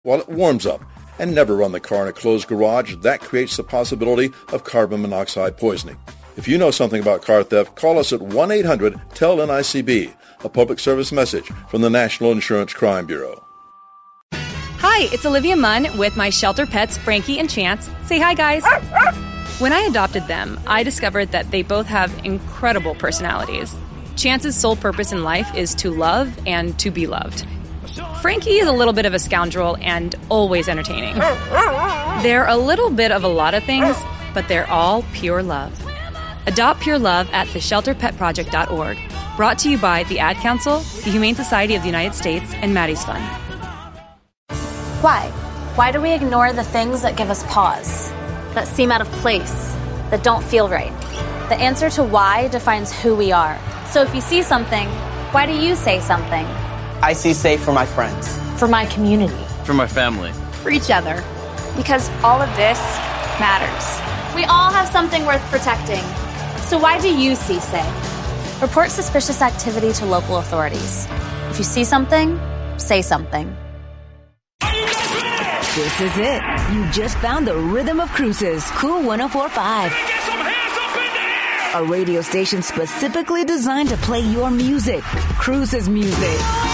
while it warms up. And never run the car in a closed garage. That creates the possibility of carbon monoxide poisoning. If you know something about car theft, call us at 1-800-TEL-NICB, a public service message from the National Insurance Crime Bureau. Hi, it's Olivia Munn with my shelter pets, Frankie and Chance. Say hi, guys. When I adopted them, I discovered that they both have incredible personalities. Chance's sole purpose in life is to love and to be loved. Frankie is a little bit of a scoundrel and always entertaining. They're a little bit of a lot of things, but they're all pure love. Adopt pure love at theshelterpetproject.org. Brought to you by the Ad Council, the Humane Society of the United States, and Maddie's Fund. Why? Why do we ignore the things that give us pause, that seem out of place, that don't feel right? The answer to why defines who we are. So if you see something, why do you say something? I see safe for my friends. For my community. For my family. For each other. Because all of this matters. We all have something worth protecting. So why do you see safe? Report suspicious activity to local authorities. If you see something, say something. This is it. You just found the rhythm of Cruises. Cool 104.5. A radio station specifically designed to play your music. Cruises music.